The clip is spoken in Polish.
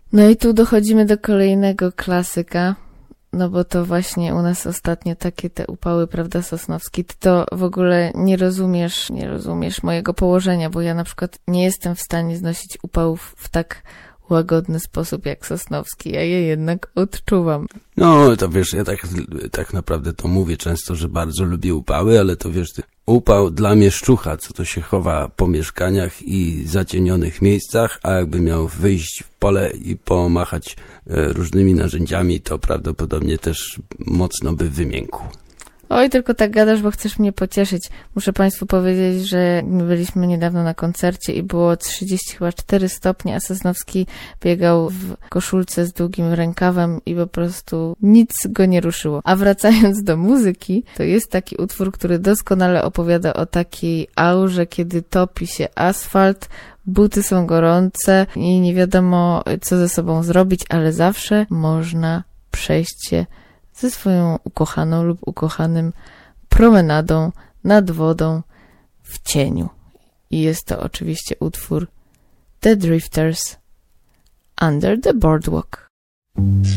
No i tu dochodzimy do kolejnego klasyka, no bo to właśnie u nas ostatnio takie te upały, prawda, Sosnowski? Ty to w ogóle nie rozumiesz mojego położenia, bo ja na przykład nie jestem w stanie znosić upałów w tak łagodny sposób jak Sosnowski, ja je jednak odczuwam. No, to wiesz, ja tak naprawdę to mówię często, że bardzo lubię upały, ale to wiesz, upał dla mieszczucha, co to się chowa po mieszkaniach i zacienionych miejscach, a jakby miał wyjść w pole i pomachać różnymi narzędziami, to prawdopodobnie też mocno by wymiękł. Oj, tylko tak gadasz, bo chcesz mnie pocieszyć. Muszę Państwu powiedzieć, że byliśmy niedawno na koncercie i było 34 stopnie, a Sosnowski biegał w koszulce z długim rękawem i po prostu nic go nie ruszyło. A wracając do muzyki, to jest taki utwór, który doskonale opowiada o takiej aurze, kiedy topi się asfalt, buty są gorące i nie wiadomo, co ze sobą zrobić, ale zawsze można przejść się ze swoją ukochaną lub ukochanym promenadą nad wodą w cieniu. I jest to oczywiście utwór The Drifters, Under the Boardwalk.